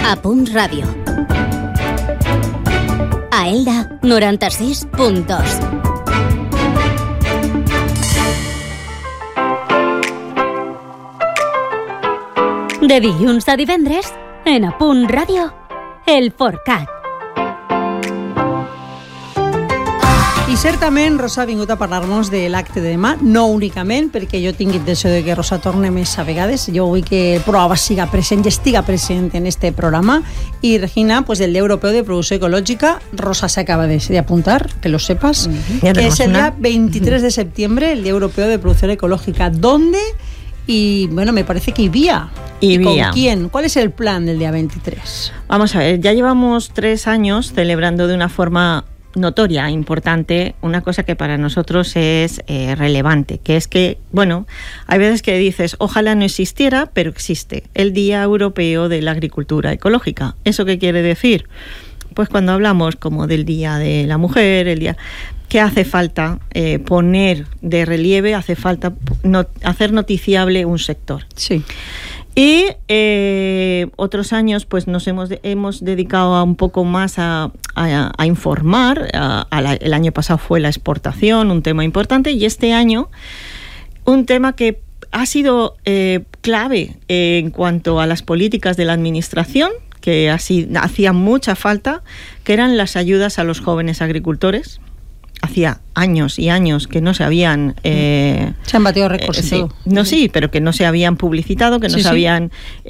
A Punt Ràdio. A Elda, 96.2. De dilluns a divendres, en A Punt Ràdio, el Forcat. I certament Rosa ha vingut a parlar-nos de l'acte de demà, no únicament perquè jo tinc intenció de que Rosa torne més a vegades, jo vull que el programa siga present i estiga present en este programa. I Regina, pues del Día Europeo de Producció Ecològica, Rosa se acaba de apuntar, que lo sepas, que es el día 23 de septiembre, el Día Europeo de Producción Ecológica. ¿Dónde? Y bueno, me parece que Ibía. ¿Y con quién? ¿Cuál es el plan del día 23? Vamos a ver, ya llevamos 3 años celebrando de una forma notoria, importante, una cosa que para nosotros es relevante, que es que, bueno, hay veces que dices, ojalá no existiera, pero existe, el Día Europeo de la Agricultura Ecológica. ¿Eso qué quiere decir? Pues cuando hablamos como del Día de la Mujer, el día que hace falta poner de relieve, hace falta hacer noticiable un sector. Sí. Y otros años pues nos hemos dedicado a un poco más a informar. El año pasado fue la exportación, un tema importante, y este año un tema que ha sido clave en cuanto a las políticas de la administración, que hacía mucha falta, que eran las ayudas a los jóvenes agricultores. Hacía años y años que no se habían... se han batido récords y todo. No, sí, pero que no se habían publicitado, que no se habían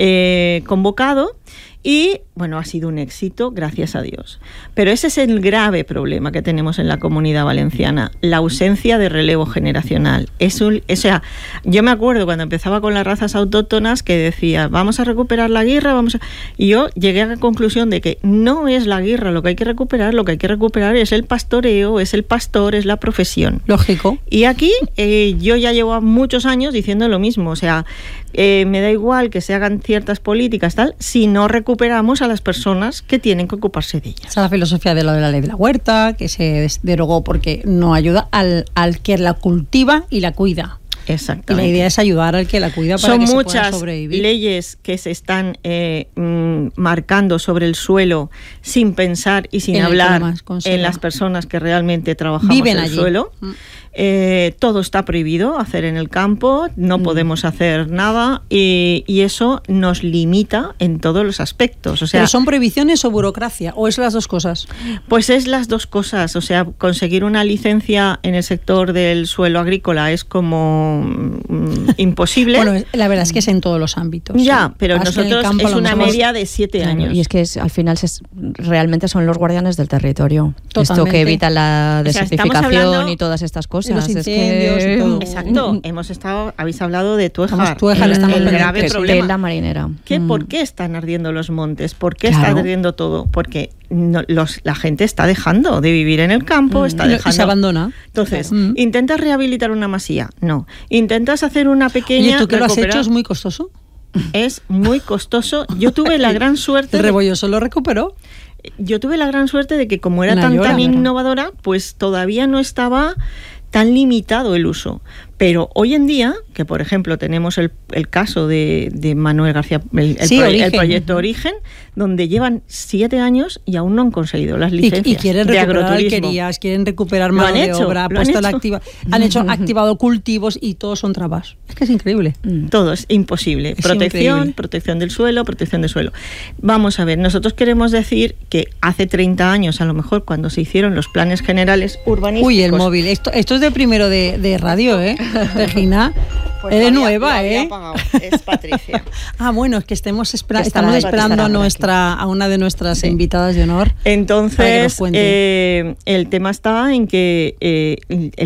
convocado. Y, bueno, ha sido un éxito, gracias a Dios. Pero ese es el grave problema que tenemos en la Comunidad Valenciana, la ausencia de relevo generacional. O sea, yo me acuerdo cuando empezaba con las razas autóctonas que decía, vamos a recuperar la guirra, y yo llegué a la conclusión de que no es la guirra lo que hay que recuperar es el pastoreo, es el pastor, es la profesión. Lógico. Y aquí yo ya llevo muchos años diciendo lo mismo, o sea, me da igual que se hagan ciertas políticas, tal, si no recuperamos a las personas que tienen que ocuparse de ellas. Esa es la filosofía de lo de la ley de la huerta, que se derogó porque no ayuda al que la cultiva y la cuida. Exactamente. Y la idea es ayudar al que la cuida para que se pueda sobrevivir. Son muchas leyes que se están marcando sobre el suelo sin pensar y sin hablar en las personas que realmente trabajamos viven el allí. Suelo. Todo está prohibido hacer en el campo, no podemos hacer nada y eso nos limita en todos los aspectos. O sea, ¿pero son prohibiciones o burocracia? ¿O es las dos cosas? Pues es las dos cosas. O sea, conseguir una licencia en el sector del suelo agrícola es como imposible. Bueno, la verdad es que es en todos los ámbitos. Ya, pero nosotros es una media de 7 años. Y es que al final realmente son los guardianes del territorio. Totalmente. Esto que evita la desertificación y todas estas cosas. Y los incendios y todo. Exacto. Habéis hablado de Tuéjar. Estamos el grave problema. La marinera. ¿Por qué están ardiendo los montes? ¿Por qué está ardiendo todo? Porque la gente está dejando de vivir en el campo, está dejando... Y se abandona. Entonces, ¿intentas rehabilitar una masía? No. ¿Intentas hacer una pequeña... Oye, ¿tú que lo has hecho? ¿Es muy costoso? Es muy costoso. Yo tuve la gran suerte... ¿El Rebolloso lo recuperó? Yo tuve la gran suerte de que como era tan innovadora, pues todavía no estaba tan limitado el uso. Pero hoy en día, que por ejemplo tenemos el caso de Manuel García, el proyecto Origen, donde llevan 7 años y aún no han conseguido las licencias y quieren de recuperar agroturismo. alquerías, quieren recuperar mano de obra, han activado cultivos y todos son trabas. Es que es increíble. Todo es imposible. Protección del suelo, protección del suelo. Vamos a ver, nosotros queremos decir que hace 30 años, a lo mejor, cuando se hicieron los planes generales urbanísticos... Uy, el móvil. Esto es de primero de radio, ¿eh? Regina, pues eres nueva, Es Patricia. Bueno, es que estamos esperando a una de nuestras invitadas de honor. Entonces, el tema está en que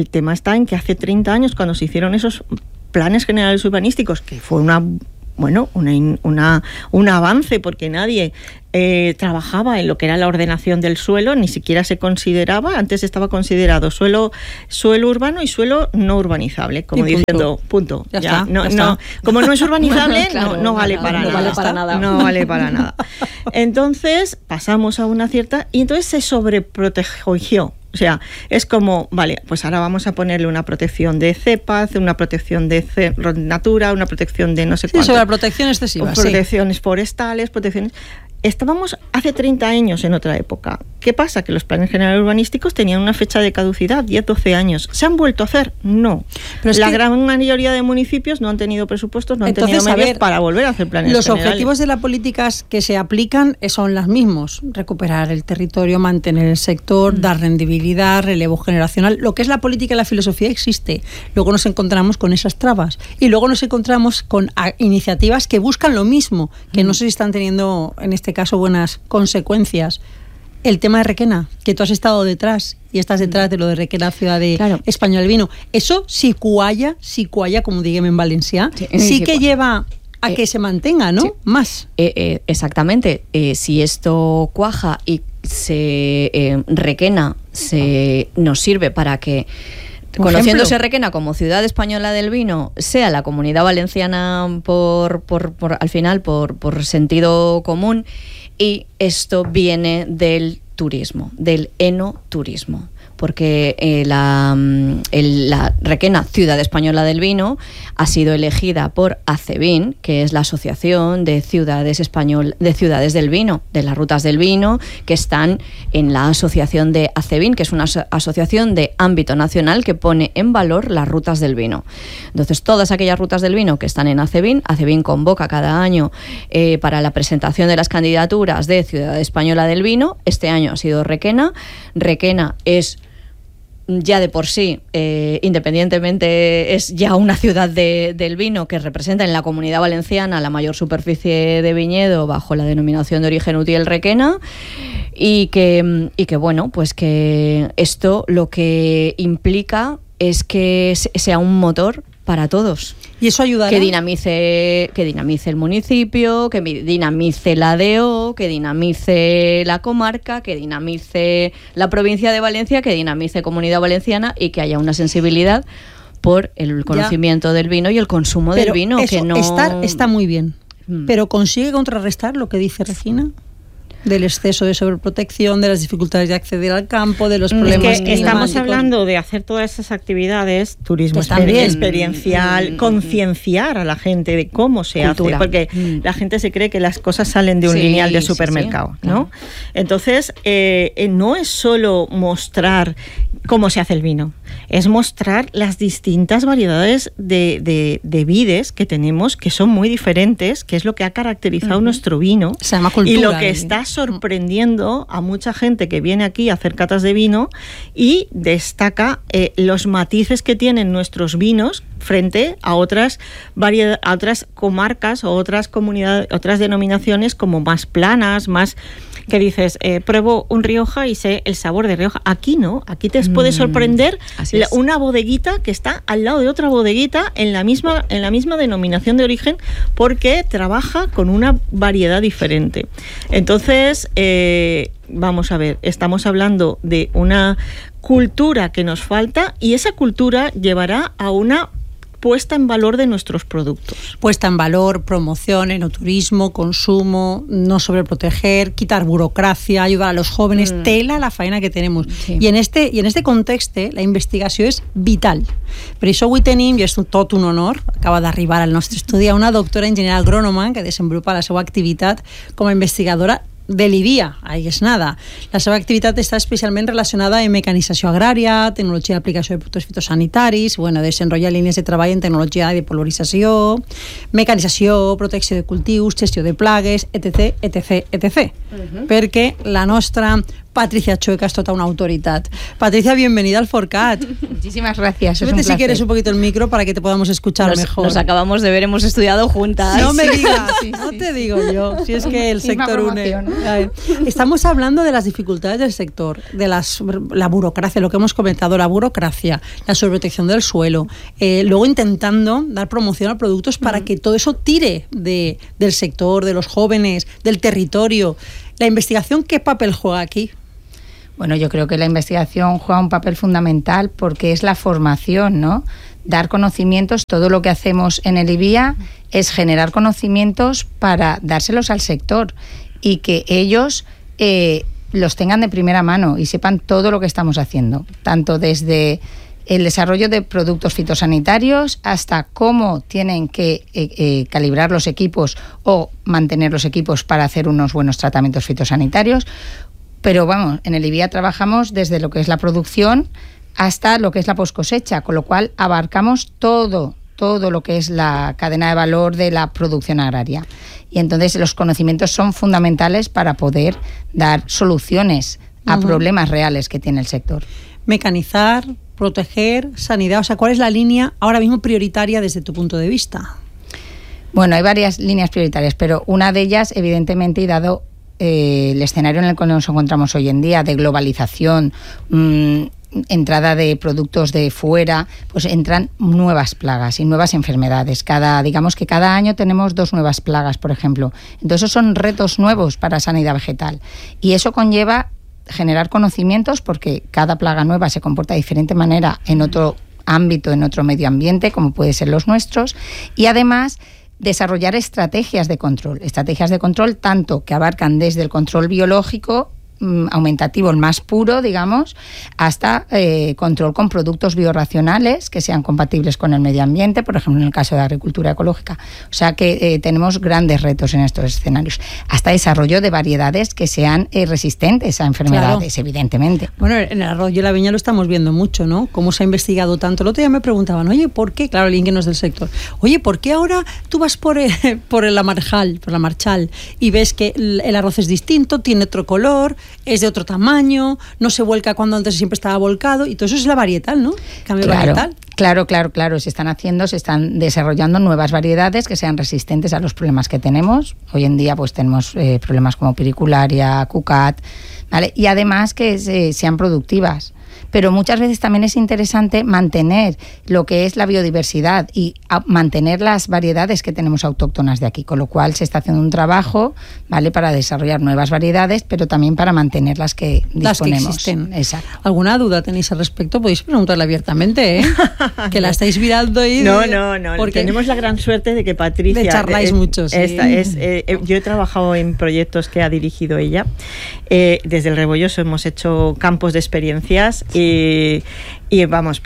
hace 30 años, cuando se hicieron esos planes generales urbanísticos, que fue un avance, porque nadie trabajaba en lo que era la ordenación del suelo, ni siquiera se consideraba, antes estaba considerado suelo urbano y suelo no urbanizable, como diciendo, punto. Ya está. Como no es urbanizable, claro, no vale para nada. No vale para nada. Entonces pasamos a una cierta, y entonces se sobreprotegió. O sea, es como, vale, pues ahora vamos a ponerle una protección de cepas, una protección de Natura, una protección de no sé cuánto. Sobre la protección excesiva. Protecciones forestales, protecciones... estábamos hace 30 años en otra época. ¿Qué pasa? Que los planes generales urbanísticos tenían una fecha de caducidad, 10-12 años. ¿Se han vuelto a hacer? No. Pero la gran mayoría de municipios no han tenido presupuestos, no han tenido medios para volver a hacer planes los generales. Los objetivos de las políticas que se aplican son los mismos. Recuperar el territorio, mantener el sector, dar rendibilidad, relevo generacional. Lo que es la política y la filosofía existe. Luego nos encontramos con esas trabas. Y luego nos encontramos con iniciativas que buscan lo mismo, que no sé si están teniendo, en este caso, buenas consecuencias. El tema de Requena, que tú has estado detrás y estás detrás de lo de Requena, ciudad de Español del vino. Eso sí cualla, como dígame en Valencia, sí que lleva a que se mantenga, ¿no? Sí. Más. Exactamente. Si esto cuaja y Requena nos sirve para que, conociéndose Requena como ciudad española del vino, sea la Comunidad Valenciana al final por sentido común, y esto viene del turismo, del enoturismo, porque la Requena, Ciudad Española del Vino, ha sido elegida por ACEVIN, que es la Asociación de Ciudades del Vino, de las Rutas del Vino, que están en la asociación de ACEVIN, que es una asociación de ámbito nacional que pone en valor las rutas del vino. Entonces, todas aquellas rutas del vino que están en ACEVIN convoca cada año para la presentación de las candidaturas de Ciudad Española del Vino. Este año ha sido Requena. Requena es ya de por sí, independientemente, es ya una ciudad del vino que representa en la Comunidad Valenciana la mayor superficie de viñedo bajo la denominación de origen UTIEL Requena, y que bueno, pues que esto lo que implica es que sea un motor para todos. ¿Y eso ayudará? Que dinamice el municipio, que dinamice la DO, que dinamice la comarca, que dinamice la provincia de Valencia, que dinamice Comunidad Valenciana, y que haya una sensibilidad por el conocimiento del vino y el consumo del vino. Eso, que no está muy bien, pero ¿consigue contrarrestar lo que dice Regina? Del exceso de sobreprotección, de las dificultades de acceder al campo, de los problemas climáticos. Estamos hablando de hacer todas esas actividades, turismo experiencial, concienciar a la gente de cómo se hace, porque la gente se cree que las cosas salen de un lineal de supermercado, ¿no? Entonces, no es solo mostrar cómo se hace el vino, es mostrar las distintas variedades de vides que tenemos, que son muy diferentes, que es lo que ha caracterizado nuestro vino, se llama cultura, y lo que está sorprendiendo a mucha gente que viene aquí a hacer catas de vino y destaca los matices que tienen nuestros vinos frente a otras comarcas o otras comunidades, otras denominaciones como más planas, más que dices, pruebo un Rioja y sé el sabor de Rioja. Aquí no, aquí te puede sorprender una bodeguita que está al lado de otra bodeguita en la misma denominación de origen, porque trabaja con una variedad diferente. Entonces, vamos a ver, estamos hablando de una cultura que nos falta, y esa cultura llevará a una puesta en valor de nuestros productos. Puesta en valor, promoción, enoturismo, consumo, no sobreproteger, quitar burocracia, ayudar a los jóvenes, tela la faena que tenemos. Sí. I en este context la investigació és vital. Per això avui tenim, i és tot un honor, acaba d'arribar al nostre estudi, una doctora enginyera agrònoma que desenvolupa la seva activitat com a investigadora de l'IVIA, ahí és nada. La seva activitat està especialment relacionada amb mecanització agrària, tecnologia d'aplicació de productes fitosanitaris, desenvolupar línies de treball en tecnologia de polarització, mecanització, protecció de cultius, gestió de plagues, etc, etc, etc. Perquè la nostra Patricia Chueca es toda una autoridad. Patricia, bienvenida al FORCAT. Muchísimas gracias. Súbete si quieres un poquito el micro para que te podamos escuchar mejor. Nos acabamos de ver, hemos estudiado juntas. No me digas, no te digo yo, si es que el sector une. Estamos hablando de las dificultades del sector, de la burocracia, lo que hemos comentado, la burocracia, la sobreprotección del suelo, luego intentando dar promoción a productos para que todo eso tire del sector, de los jóvenes, del territorio. ¿La investigación qué papel juega aquí? Bueno, yo creo que la investigación juega un papel fundamental porque es la formación, ¿no? Dar conocimientos, todo lo que hacemos en el IVIA es generar conocimientos para dárselos al sector y que ellos los tengan de primera mano y sepan todo lo que estamos haciendo, tanto desde el desarrollo de productos fitosanitarios hasta cómo tienen que calibrar los equipos o mantener los equipos para hacer unos buenos tratamientos fitosanitarios. Pero vamos, en el IBIA trabajamos desde lo que es la producción hasta lo que es la poscosecha, con lo cual abarcamos todo lo que es la cadena de valor de la producción agraria. Y entonces los conocimientos son fundamentales para poder dar soluciones a problemas reales que tiene el sector. Mecanizar, proteger, sanidad, o sea, ¿cuál es la línea ahora mismo prioritaria desde tu punto de vista? Bueno, hay varias líneas prioritarias, pero una de ellas, evidentemente, y dado el escenario en el que nos encontramos hoy en día, de globalización, entrada de productos de fuera, pues entran nuevas plagas y nuevas enfermedades. Digamos que cada año tenemos 2 nuevas plagas, por ejemplo. Entonces, esos son retos nuevos para sanidad vegetal. Y eso conlleva generar conocimientos, porque cada plaga nueva se comporta de diferente manera en otro ámbito, en otro medio ambiente, como puede ser los nuestros, y además desarrollar estrategias de control tanto que abarcan desde el control biológico aumentativo, el más puro, digamos, hasta control con productos biorracionales que sean compatibles con el medio ambiente, por ejemplo, en el caso de agricultura ecológica. O sea que tenemos grandes retos en estos escenarios, hasta desarrollo de variedades que sean resistentes a enfermedades, claro, evidentemente. Bueno, en el arroz y la viña lo estamos viendo mucho, ¿no? Cómo se ha investigado tanto. El otro día me preguntaban, oye, ¿por qué? Claro, alguien que no es del sector. Oye, ¿por qué ahora tú vas por la Marchal y ves que el arroz es distinto, tiene otro color, es de otro tamaño, no se vuelca cuando antes siempre estaba volcado, y todo eso es la varietal, ¿no? Cambio varietal. Claro. Se están desarrollando nuevas variedades que sean resistentes a los problemas que tenemos. Hoy en día pues tenemos problemas como piricularia, cucat, ¿vale? Y además que sean productivas. Pero muchas veces también es interesante mantener lo que es la biodiversidad y mantener las variedades que tenemos autóctonas de aquí, con lo cual se está haciendo un trabajo, ¿vale?, para desarrollar nuevas variedades, pero también para mantener las que disponemos. Las que existen. Exacto. ¿Alguna duda tenéis al respecto? Podéis preguntarle abiertamente, ¿eh? Que la estáis mirando ahí. No. Porque tenemos la gran suerte de que Patricia... De charláis mucho, sí. Yo he trabajado en proyectos que ha dirigido ella. Desde el Rebolloso hemos hecho campos de experiencias y vamos,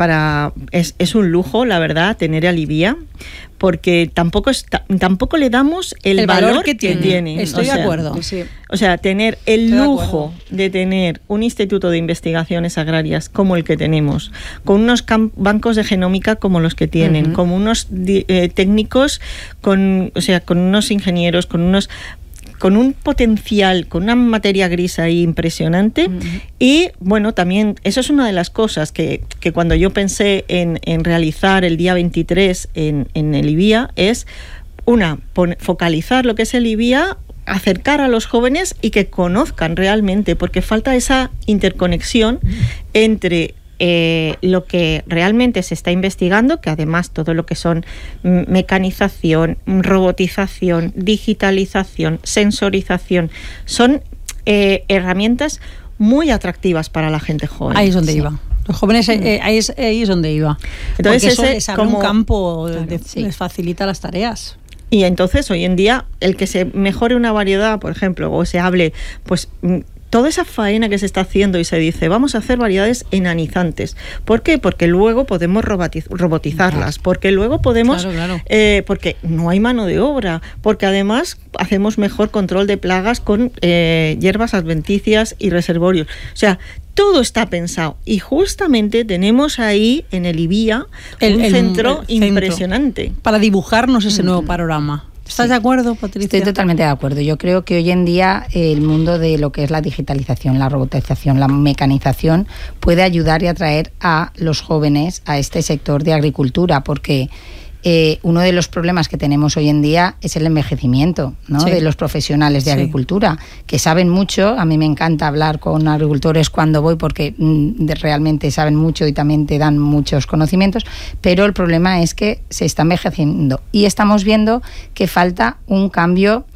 es un lujo, la verdad, tener a IBIA, porque tampoco le damos el valor que tiene. Estoy de acuerdo. Sí. O sea, tener el lujo de tener un instituto de investigaciones agrarias como el que tenemos, con unos bancos de genómica como los que tienen, con unos técnicos, con unos ingenieros, con un potencial, con una materia gris ahí impresionante. Y bueno, también eso es una de las cosas que cuando yo pensé en realizar el día 23 en el IBIA, es focalizar lo que es el IBIA, acercar a los jóvenes y que conozcan realmente, porque falta esa interconexión entre lo que realmente se está investigando, que además todo lo que son mecanización, robotización, digitalización, sensorización, son herramientas muy atractivas para la gente joven. Ahí es donde iba. Los jóvenes, ahí es donde iba. Entonces, porque eso les abre un campo, les facilita las tareas. Y entonces, hoy en día, el que se mejore una variedad, por ejemplo, o se hable, pues toda esa faena que se está haciendo y se dice, vamos a hacer variedades enanizantes. ¿Por qué? Porque luego podemos robotizarlas, porque luego podemos... Claro. Porque no hay mano de obra, porque además hacemos mejor control de plagas con hierbas adventicias y reservorios. O sea, todo está pensado. Y justamente tenemos ahí en el IBIA un centro impresionante. Para dibujarnos ese nuevo panorama. ¿Estás de acuerdo, Patricia? Estoy totalmente de acuerdo. Yo creo que hoy en día el mundo de lo que es la digitalización, la robotización, la mecanización puede ayudar y atraer a los jóvenes a este sector de agricultura, porque uno de los problemas que tenemos hoy en día es el envejecimiento, ¿no? Sí. De los profesionales de agricultura, que saben mucho. A mí me encanta hablar con agricultores cuando voy, porque realmente saben mucho y también te dan muchos conocimientos, pero el problema es que se está envejeciendo y estamos viendo que falta un cambio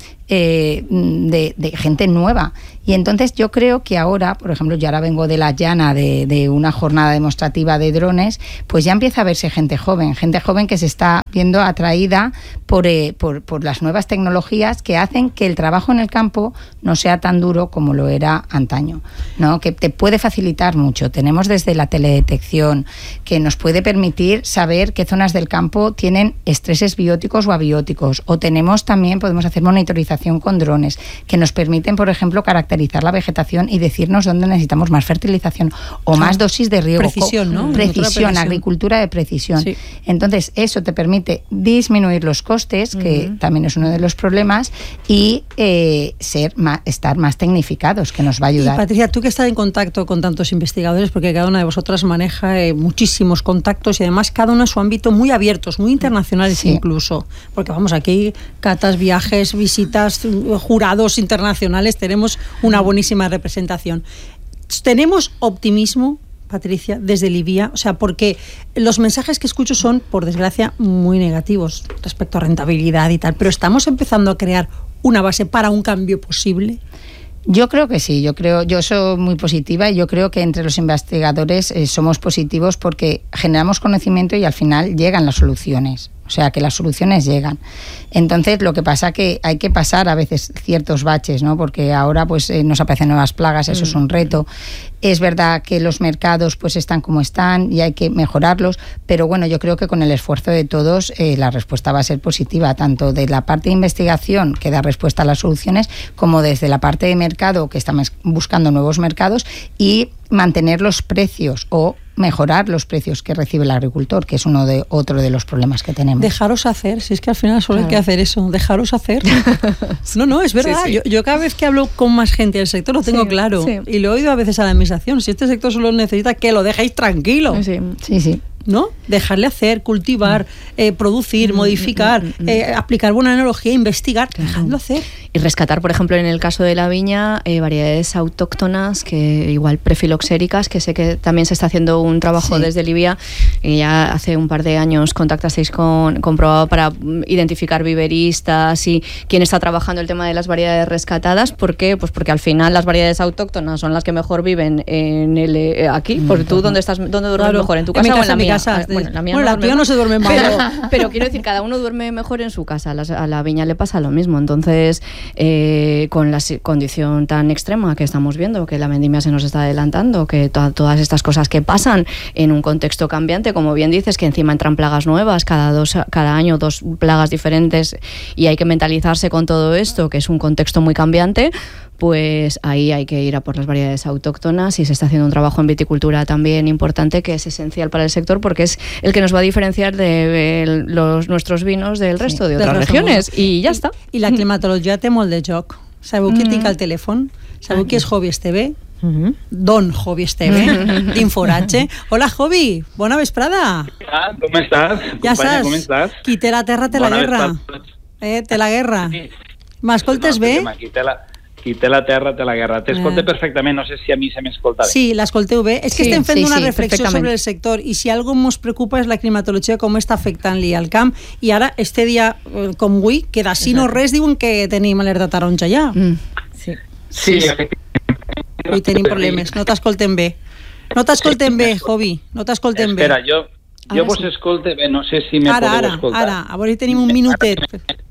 de gente nueva. Y entonces yo creo que ahora, por ejemplo, yo ahora vengo de la llana de una jornada demostrativa de drones, pues ya empieza a verse gente joven que se está viendo atraída por las nuevas tecnologías que hacen que el trabajo en el campo no sea tan duro como lo era antaño, ¿no? Que te puede facilitar mucho. Tenemos desde la teledetección, que nos puede permitir saber qué zonas del campo tienen estreses bióticos o abióticos, o podemos hacer monitorización con drones, que nos permiten, por ejemplo, caracterizar la vegetación y decirnos dónde necesitamos más fertilización o más dosis de riego. Precisión, ¿no? Precisión, agricultura de precisión. Sí. Entonces, eso te permite disminuir los costes, que también es uno de los problemas, y estar más tecnificados, que nos va a ayudar. Y Patricia, tú que estás en contacto con tantos investigadores, porque cada una de vosotras maneja muchísimos contactos y además cada uno en su ámbito muy abiertos, muy internacionales incluso, porque vamos, aquí catas, viajes, visitas, jurados internacionales, tenemos una buenísima representación. ¿Tenemos optimismo, Patricia, desde Libia? O sea, porque los mensajes que escucho son, por desgracia, muy negativos respecto a rentabilidad y tal, pero ¿estamos empezando a crear una base para un cambio posible? Yo creo que sí, yo soy muy positiva y yo creo que entre los investigadores somos positivos porque generamos conocimiento y al final llegan las soluciones. O sea, que las soluciones llegan. Entonces, lo que pasa que hay que pasar a veces ciertos baches, ¿no? Porque ahora pues nos aparecen nuevas plagas, eso es un reto. Es verdad que los mercados pues están como están y hay que mejorarlos, pero bueno, yo creo que con el esfuerzo de todos la respuesta va a ser positiva, tanto de la parte de investigación, que da respuesta a las soluciones, como desde la parte de mercado, que estamos buscando nuevos mercados, y mantener los precios o mejorar los precios que recibe el agricultor, que es otro de los problemas que tenemos. Dejaros hacer, si es que al final solo hay que hacer eso, dejaros hacer. No, es verdad. Sí. Yo cada vez que hablo con más gente del sector lo tengo claro. Sí. Y lo he oído a veces a la administración. Si este sector solo necesita que lo dejéis tranquilo. Sí. ¿No? Dejarle hacer, cultivar, producir, modificar, aplicar buena enología, investigar, dejadlo hacer. Y rescatar, por ejemplo, en el caso de la viña, variedades autóctonas, que igual prefiloxéricas, que sé que también se está haciendo un trabajo desde Libia, y ya hace un par de años contactasteis con Proa para identificar viveristas y quién está trabajando el tema de las variedades rescatadas. ¿Por qué? Pues porque al final las variedades autóctonas son las que mejor viven en aquí. Porque tú, ¿dónde duermes mejor? ¿En tu casa o en la mía? Bueno, la tía no se duerme mal. Pero quiero decir, cada uno duerme mejor en su casa. A la viña le pasa lo mismo. Entonces, con la condición tan extrema que estamos viendo, que la vendimia se nos está adelantando, que todas estas cosas que pasan en un contexto cambiante, como bien dices, que encima entran plagas nuevas, cada año 2 plagas diferentes, y hay que mentalizarse con todo esto, que es un contexto muy cambiante. Pues ahí hay que ir a por las variedades autóctonas, y se está haciendo un trabajo en viticultura también importante, que es esencial para el sector, porque es el que nos va a diferenciar de nuestros vinos del resto de otras regiones, i ja està. I la climatologia té molt de joc. Sabeu qui tinc al telèfon? Sabeu qui és Jovi Esteve? Don Jovi Esteve, d'Inforatge. Hola, Jovi, bona vesprada. Com estàs? Ja saps, qui té la terra té la guerra. Té la guerra. M'escoltes bé? Qui té la terra té la guerra. T'escolta perfectament, no sé si a mi se m'escolta bé. Sí, l'escolteu bé. És que estem fent una reflexió sobre el sector, i si algo ens preocupa és la climatologia, com està afectant-li al camp, i ara, este dia com avui, que d'ací no res diuen que tenim alerta taronja ja. Sí. Avui tenim problemes, no t'escoltem bé. No t'escoltem bé, Jovi, no t'escoltem bé. Espera, jo vos escolte bé, no sé si me podeu escoltar. Ara, a veure si tenim un minutet.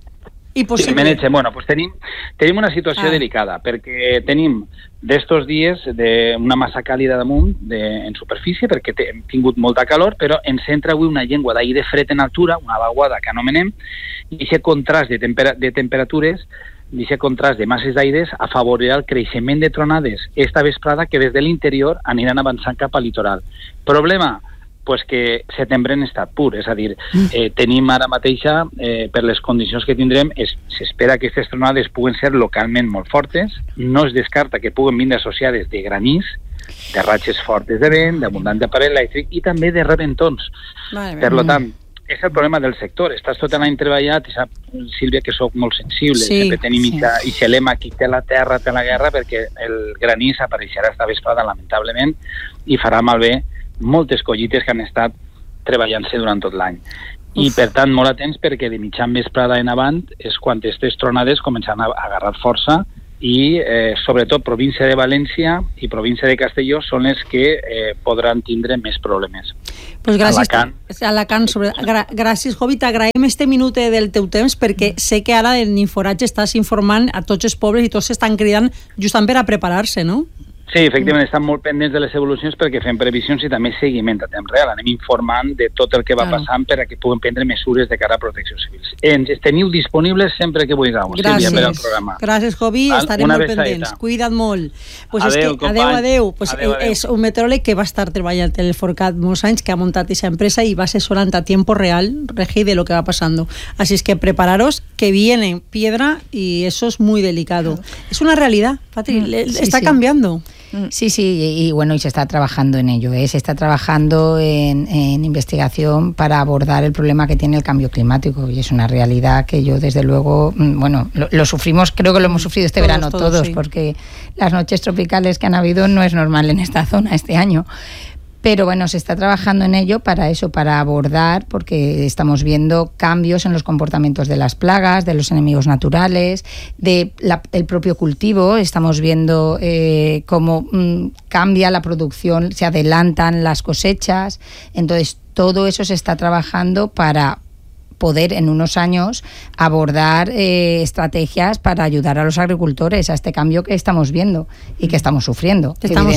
Bueno, pues tenim una situació delicada, perquè tenim d'estos dies una massa càlida damunt en superfície, perquè hem tingut molta calor, però ens entra avui una llengua d'aire fred en altura, una vaguada que anomenem, i aquest contrast de temperatures, aquest contrast de masses d'aires afavorirà el creixement de tronades esta vesprada, que des de l'interior aniran avançant cap al litoral. Problema? Pues que setembre en estat pur, és a dir, tenim ara mateixa, per les condicions que tindrem, s'espera que aquestes tronades puguen ser localment molt fortes, no es descarta que puguen vindre associades de granís, de ratxes fortes de vent, d'abundant aparell elèctric i també de rebentons. Per tant, és el problema del sector. Estàs tot l'any treballat, i sap, Sílvia, que sóc molt sensible, sempre tenim i se lema qui té la terra té la guerra, perquè el granís apareixerà esta vesprada, lamentablement, i farà malbé moltes collites que han estat treballant-se durant tot l'any. I, per tant, molt atents perquè de mitjan vesprada en avant és quan aquestes tronades començaran a agarrar força i, sobretot, província de València i província de Castelló són les que podran tindre més problemes. Pues gràcies, gràcies, Jovi, t'agraïm este minut del teu temps perquè sé que ara en Inforatge estàs informant a tots els pobles i tots s'estan cridant justament per a preparar-se, no? Sí, efectivament, estan molt pendents de les evolucions perquè fem previsions i també seguiment a temps real. Anem informant de tot el que va passant per a que puguem prendre mesures de cara a protecció civil. Ens teniu disponibles sempre que vulgueu, Sílvia, per al programa. Gràcies, Jovi, estarem molt pendents. Cuida't molt. Pues adeu, adeu. Pues és un meteoròleg que va estar treballant en el Forcat molts anys, que ha muntat aquesta empresa i va asesorant a tiempo real, Regi, de lo que va pasando. Así es que prepararos, que viene piedra y eso es muy delicado. Es una realidad, Patri, está cambiando. Sí, y bueno, y se está trabajando en ello, se está trabajando en investigación para abordar el problema que tiene el cambio climático, y es una realidad que yo desde luego, bueno, lo sufrimos, creo que lo hemos sufrido este verano todos, sí. Porque las noches tropicales que han habido no es normal en esta zona este año. Pero bueno, se está trabajando en ello para eso, para abordar, porque estamos viendo cambios en los comportamientos de las plagas, de los enemigos naturales, del propio cultivo. Estamos viendo cómo cambia la producción, se adelantan las cosechas. Entonces, todo eso se está trabajando para poder en unos años abordar estrategias para ayudar a los agricultores a este cambio que estamos viendo y que estamos sufriendo.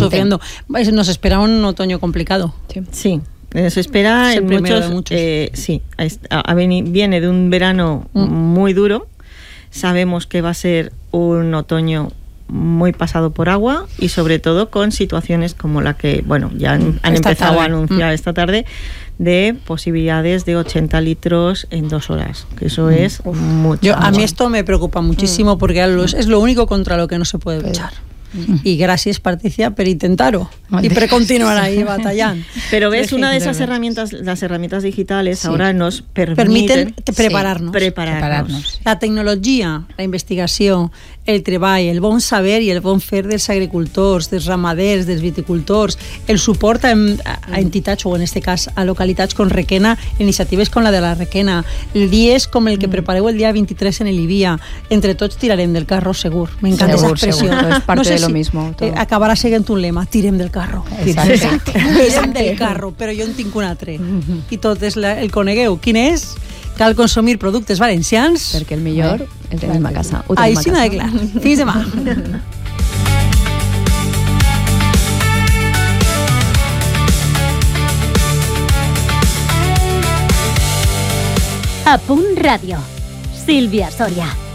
Nos espera un otoño complicado. Sí. Se espera en muchos. Sí, viene de un verano muy duro. Sabemos que va a ser un otoño muy pasado por agua y sobre todo con situaciones como la que, bueno, ya han empezado a anunciar esta tarde, de posibilidades de 80 litros en 2 horas, que eso es mucho. A mí esto me preocupa muchísimo porque es lo único contra lo que no se puede luchar. Y gracias, Patricia, per intentar-ho y per continuar ahí batallando. Pero ves, una de esas herramientas, las herramientas digitales, ahora nos permiten prepararnos. La tecnologia, la investigació, el treball, el bon saber i el bon fer dels agricultors, dels ramaders, dels viticultors, el suport a entitats, o en este cas a localitats com Requena, iniciatives com la de la Requena, dies com el que prepareu el dia 23 en el IBIA, entre tots tirarem del carro segur. M'encanta esa expressió. Es parte de lo mismo. Acabarà sent un lema, tirem del carro. Tirem del carro, però jo en tinc un altre. I tot el conegueu. Quin és? Cal consumir productes valencians. Perquè el millor el tenim a casa. Així de clar. Fins demà. A Punt Ràdio. Sílvia Soria.